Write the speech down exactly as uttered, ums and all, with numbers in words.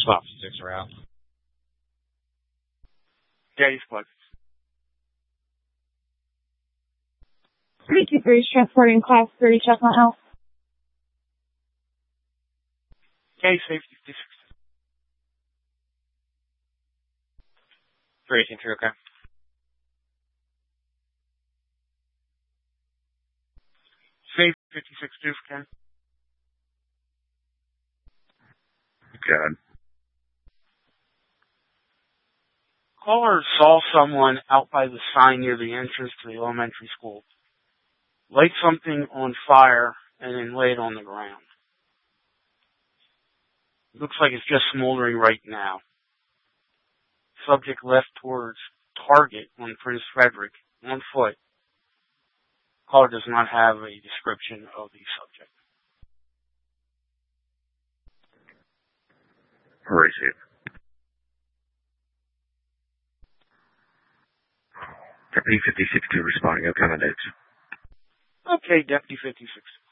Swap six are out. Yeah, he's close. three two three is transporting class thirty Chestnut House. Okay, safety fifty-six. three eighteen three, okay. Safety fifty-six two, Ken. Ken. Caller saw someone out by the sign near the entrance to the elementary school. Light something on fire and then lay it on the ground. Looks like it's just smoldering right now. Subject left towards target on Prince Frederick, one foot. Caller does not have a description of the subject. Where is it? Deputy fifty-six two responding. Okay, my notes. Okay, Deputy fifty-six.